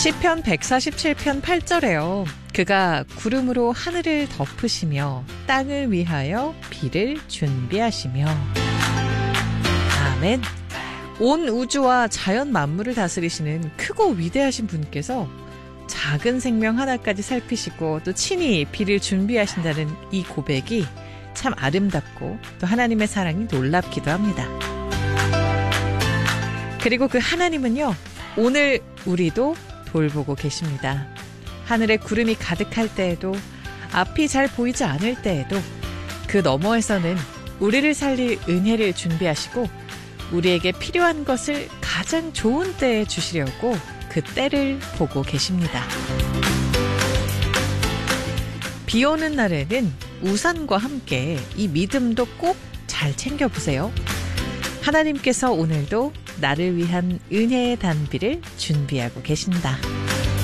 시편 147편 8절에요. 그가 구름으로 하늘을 덮으시며 땅을 위하여 비를 준비하시며. 아멘. 온 우주와 자연 만물을 다스리시는 크고 위대하신 분께서 작은 생명 하나까지 살피시고 또 친히 비를 준비하신다는 이 고백이 참 아름답고 또 하나님의 사랑이 놀랍기도 합니다. 그리고 그 하나님은요, 오늘 우리도 돌보고 계십니다. 하늘에 구름이 가득할 때에도, 앞이 잘 보이지 않을 때에도 그 너머에서는 우리를 살릴 은혜를 준비하시고 우리에게 필요한 것을 가장 좋은 때에 주시려고 그 때를 보고 계십니다. 비 오는 날에는 우산과 함께 이 믿음도 꼭 잘 챙겨보세요. 하나님께서 오늘도 나를 위한 은혜의 단비를 준비하고 계신다.